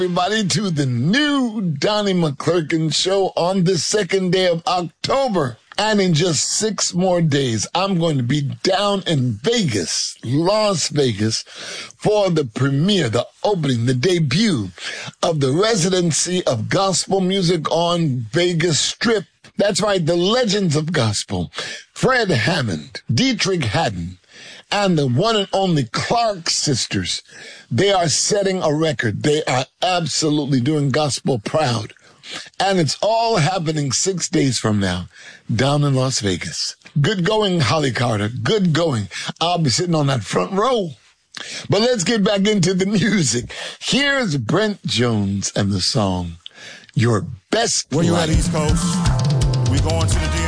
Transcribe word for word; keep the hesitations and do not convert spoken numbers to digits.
Everybody to the new Donnie McClurkin show on the second day of October. And in just six more days, I'm going to be down in Vegas, Las Vegas, for the premiere, the opening, the debut of the residency of gospel music on Vegas Strip. That's right, the legends of gospel, Fred Hammond, Dietrich Haddon, and the one and only Clark sisters. They are setting a record. They are absolutely doing gospel proud. And it's all happening six days from now down in Las Vegas. Good going, Holly Carter. Good going. I'll be sitting on that front row. But let's get back into the music. Here's Brent Jones and the song, Your Best When you're Life. at East Coast, we going to the